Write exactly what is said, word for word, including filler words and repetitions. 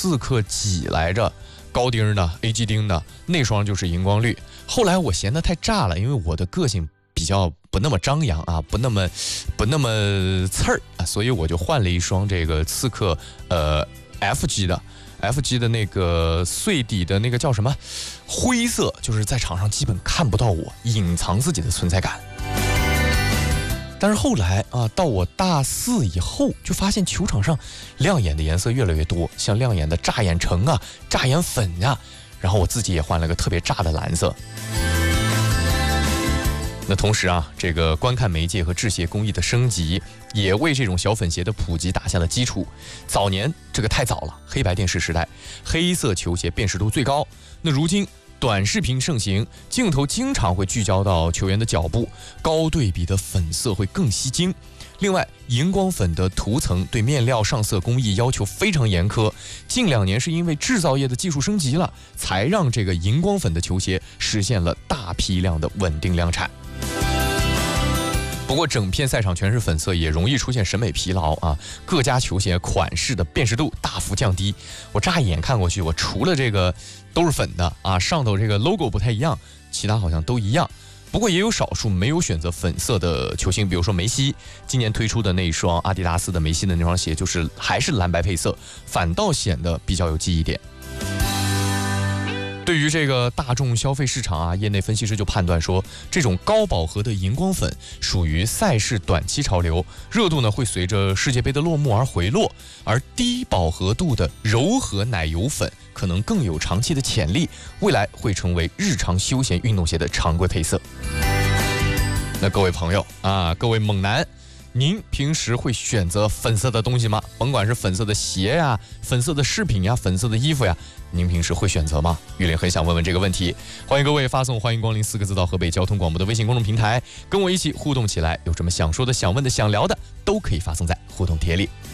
刺客几来着，高钉的 A G 钉的，那双就是荧光绿。后来我嫌得太炸了，因为我的个性比较不那么张扬啊，不那么不那么刺儿啊，所以我就换了一双这个刺客呃 F G 的 F G 的那个碎底的那个叫什么灰色，就是在场上基本看不到我，隐藏自己的存在感。但是后来啊，到我大四以后，就发现球场上亮眼的颜色越来越多，像亮眼的炸眼橙啊、炸眼粉呀、啊，然后我自己也换了个特别炸的蓝色。那同时啊，这个观看媒介和制鞋工艺的升级，也为这种小粉鞋的普及打下了基础。早年这个太早了，黑白电视时代，黑色球鞋辨识度最高。那如今短视频盛行，镜头经常会聚焦到球员的脚部，高对比的粉色会更吸睛。另外，荧光粉的涂层对面料上色工艺要求非常严苛。近两年是因为制造业的技术升级了，才让这个荧光粉的球鞋实现了大批量的稳定量产。不过整片赛场全是粉色，也容易出现审美疲劳啊！各家球鞋款式的辨识度大幅降低。我乍一眼看过去，我除了这个都是粉的啊，上头这个 logo 不太一样，其他好像都一样。不过也有少数没有选择粉色的球星，比如说梅西，今年推出的那一双阿迪达斯的梅西的那双鞋，就是还是蓝白配色，反倒显得比较有记忆点。对于这个大众消费市场啊，业内分析师就判断说，这种高饱和的荧光粉属于赛事短期潮流，热度呢会随着世界杯的落幕而回落，而低饱和度的柔和奶油粉可能更有长期的潜力，未来会成为日常休闲运动鞋的常规配色。那各位朋友啊，各位猛男，您平时会选择粉色的东西吗？甭管是粉色的鞋呀、粉色的饰品呀、粉色的衣服呀，您平时会选择吗？玉林很想问问这个问题，欢迎各位发送欢迎光临四个字到河北交通广播的微信公众平台，跟我一起互动起来，有什么想说的、想问的、想聊的，都可以发送在互动帖里。